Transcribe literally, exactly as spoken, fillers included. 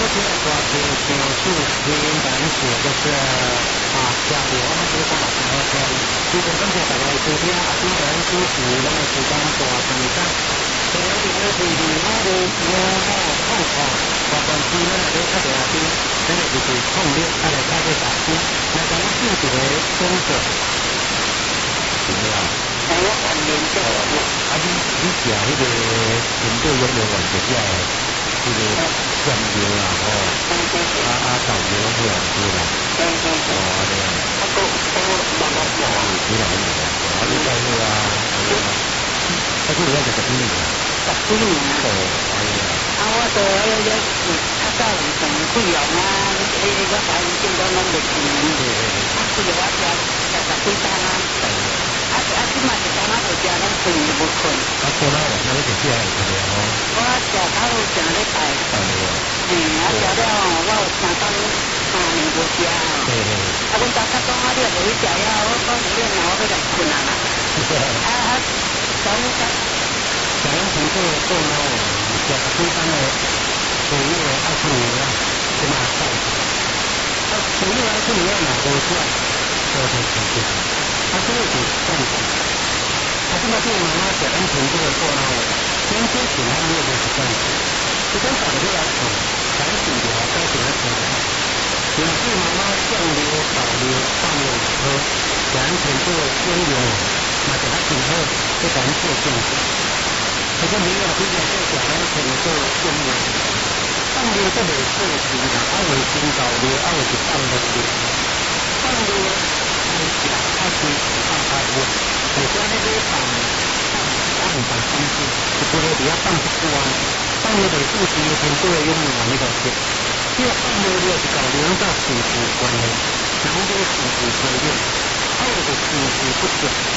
这个大片上是原本是就是啊，下午我们这个马上要开，非常感谢大家收听啊，今天主持咱们时间大长三，这个这个是二五的五五控控，活动期咱来咧较侪啊边，咱个就是创立啊来开个大师，来咱们进一个工作。怎么样？哎，我反正这个，啊，你你食迄个针对用的原则只这个酱油啦，吼，啊啊豆油这样子啦，哦，这样，啊，都都慢慢做啊，几两米啊，啊，你在那个啊，啊，这个要是十几年啊，十几年啊，哦，哎呀，啊，我做迄个较早以前贵阳啊，迄个台湾见到咱袂见，啊，这个我食食十几单啊，啊啊，即卖是干那就食咱困就无困，啊，过来我那里就食会个哦，我食到成礼拜。嗯，啊，食了吼，我有三工三年无食哦。对对。啊，阮大家讲啊，你若无去食了，我讲你咧，我要来困啊嘛。啊啊，从从从从这个做猫哦，食几单的，属于个爱困牛啊，是嘛菜。啊，属于爱困牛啊嘛，无食，多多吃些。啊，这个是正常。啊，这个对妈妈食咱从这个做猫哦，先做其他的就是这样子。这种打的来讲，咱是的话，该怎么做的？也是妈妈酱油、导流、放油喝，完全做鲜油，那给它挺好，就咱做酱油。可是没有这个做小呢，可能做鲜油。放油这里做是的，二尾新导流，二尾是放的流。放油开始开始放开油，有些那个放放放放新鲜，就不会比较放不完。放油的数值有很多的用完那个是，这个放油的是搞量到数值关的，然后这个数值可以用，还有的数值不准。